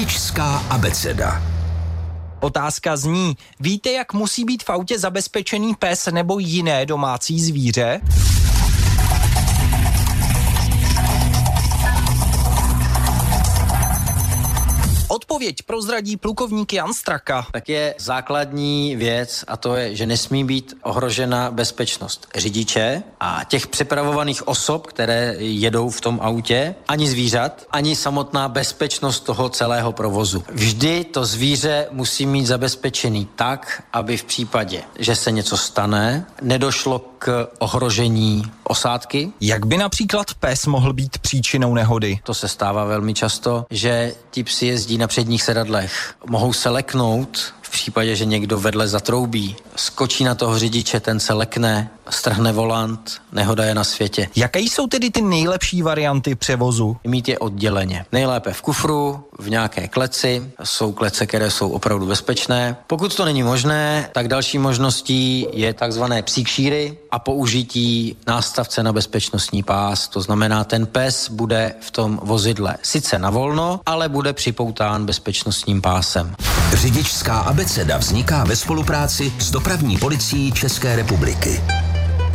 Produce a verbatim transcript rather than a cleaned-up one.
Řidičská abeceda. Otázka zní, víte, jak musí být v autě zabezpečený pes nebo jiné domácí zvíře? Odpověď prozradí plukovník Jan Straka. Tak je základní věc a to je, že nesmí být ohrožena bezpečnost řidiče a těch přepravovaných osob, které jedou v tom autě, ani zvířat, ani samotná bezpečnost toho celého provozu. Vždy to zvíře musí mít zabezpečený tak, aby v případě, že se něco stane, nedošlo k ohrožení osádky. Jak by například pes mohl být příčinou nehody? To se stává velmi často, že ti psi jezdí na předních sedadlech. Mohou se leknout v případě, že někdo vedle zatroubí. Skočí na toho řidiče, ten se lekne, strhne volant, nehoda je na světě. Jaké jsou tedy ty nejlepší varianty převozu? Mít je odděleně. Nejlépe v kufru, v nějaké kleci. Jsou klece, které jsou opravdu bezpečné. Pokud to není možné, tak další možností je takzvané psí kšíry a použití nástavce na bezpečnostní pás. To znamená, ten pes bude v tom vozidle sice na volno, ale bude připoután bezpečnostním pásem. Řidičská abeceda vzniká ve spolupráci s Dopravní policií České republiky.